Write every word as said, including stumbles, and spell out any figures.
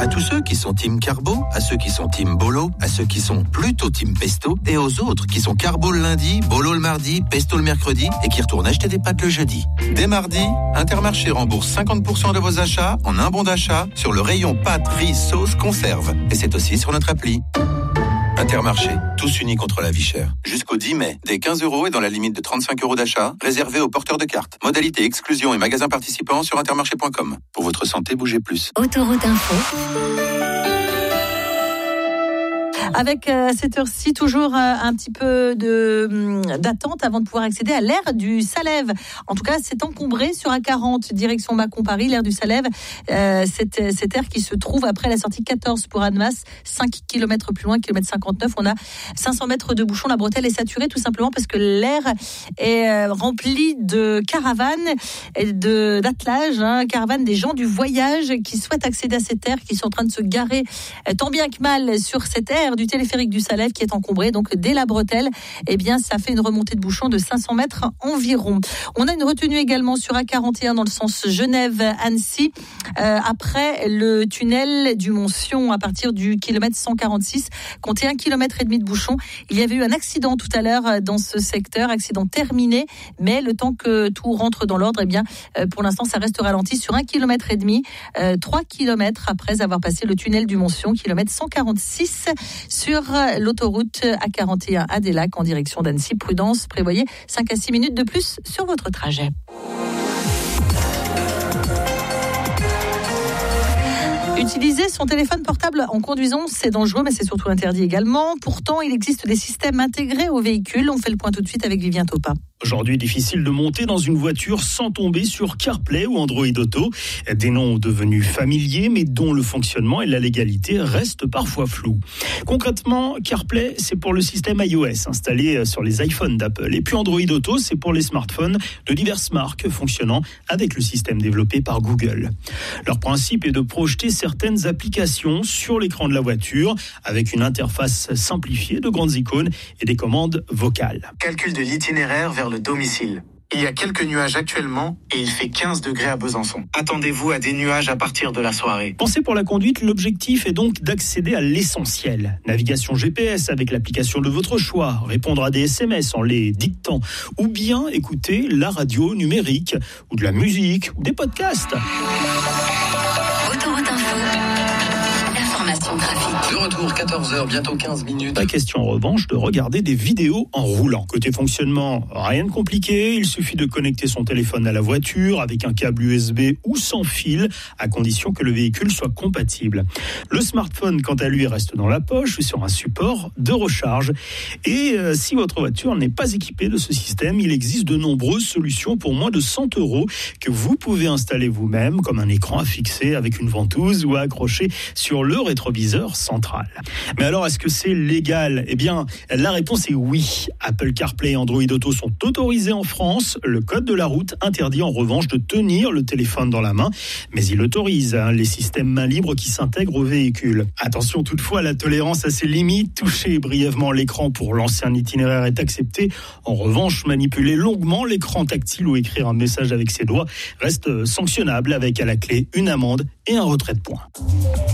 À tous ceux qui sont team carbo, à ceux qui sont team bolo, à ceux qui sont plutôt team pesto, et aux autres qui sont carbo le lundi, bolo le mardi, pesto le mercredi et qui retournent acheter des pâtes le jeudi. Dès mardi, Intermarché rembourse cinquante pour cent de vos achats en un bon d'achat sur le rayon pâtes, riz, sauce, conserve. Et c'est aussi sur notre appli. Intermarché, tous unis contre la vie chère. Jusqu'au dix mai, dès quinze euros et dans la limite de trente-cinq euros d'achat, réservé aux porteurs de cartes. Modalité exclusion et magasins participants sur intermarché point com. Pour votre santé, bougez plus. Autoroute Info. Avec euh, à cette heure-ci, toujours euh, un petit peu de, hum, d'attente avant de pouvoir accéder à l'aire du Salève. En tout cas, c'est encombré sur A quarante, direction Mâcon-Paris, l'aire du Salève. Euh, cette, cette aire qui se trouve après la sortie quatorze pour Annemasse, cinq kilomètres plus loin, kilomètre cinquante-neuf. On a cinq cents mètres de bouchon. La bretelle est saturée tout simplement parce que l'aire est euh, remplie de caravanes et de, d'attelages, hein, caravanes des gens du voyage qui souhaitent accéder à cette aire, qui sont en train de se garer euh, tant bien que mal sur cette aire du téléphérique du Salève qui est encombré. Donc dès la bretelle, eh bien ça fait une remontée de bouchon de cinq cents mètres environ. On a une retenue également sur A quarante et un dans le sens Genève-Annecy euh, après le tunnel du Mont-Sion à partir du kilomètre cent quarante-six, comptez un kilomètre et demi de bouchon. Il y avait eu un accident tout à l'heure dans ce secteur, accident terminé, mais le temps que tout rentre dans l'ordre, eh bien euh, pour l'instant ça reste ralenti sur un kilomètre et demi, euh, trois kilomètres après avoir passé le tunnel du Mont-Sion, kilomètre cent quarante-six. Sur l'autoroute A quarante et un à des Lacs en direction d'Annecy. Prudence, prévoyez cinq à six minutes de plus sur votre trajet. Utiliser son téléphone portable en conduisant, c'est dangereux, mais c'est surtout interdit également. Pourtant, il existe des systèmes intégrés aux véhicules. On fait le point tout de suite avec Vivien Topin. Aujourd'hui, difficile de monter dans une voiture sans tomber sur CarPlay ou Android Auto. Des noms devenus familiers, mais dont le fonctionnement et la légalité restent parfois flous. Concrètement, CarPlay, c'est pour le système iOS installé sur les iPhones d'Apple. Et puis Android Auto, c'est pour les smartphones de diverses marques fonctionnant avec le système développé par Google. Leur principe est de projeter certaines applications sur l'écran de la voiture avec une interface simplifiée de grandes icônes et des commandes vocales. Calcul de l'itinéraire vers le domicile. Il y a quelques nuages actuellement et il fait quinze degrés à Besançon. Attendez-vous à des nuages à partir de la soirée. Pensez pour la conduite, l'objectif est donc d'accéder à l'essentiel. Navigation G P S avec l'application de votre choix, répondre à des S M S en les dictant, ou bien écouter la radio numérique, ou de la musique, ou des podcasts. Autoroute Info. L'information trafic. De retour, quatorze heures, bientôt quinze minutes. Pas question en revanche de regarder des vidéos en roulant. Côté fonctionnement, rien de compliqué. Il suffit de connecter son téléphone à la voiture avec un câble U S B ou sans fil, à condition que le véhicule soit compatible. Le smartphone, quant à lui, reste dans la poche ou sur un support de recharge. Et euh, si votre voiture n'est pas équipée de ce système, il existe de nombreuses solutions pour moins de cent euros que vous pouvez installer vous-même, comme un écran à fixer avec une ventouse ou à accrocher sur le rétroviseur central. Mais alors, est-ce que c'est légal ? Eh bien, la réponse est oui. Apple CarPlay et Android Auto sont autorisés en France. Le code de la route interdit en revanche de tenir le téléphone dans la main, mais il autorise hein, les systèmes main libre qui s'intègrent au véhicule. Attention toutefois, la tolérance a ses limites. Toucher brièvement l'écran pour lancer un itinéraire est accepté. En revanche, manipuler longuement l'écran tactile ou écrire un message avec ses doigts reste sanctionnable avec à la clé une amende et un retrait de points.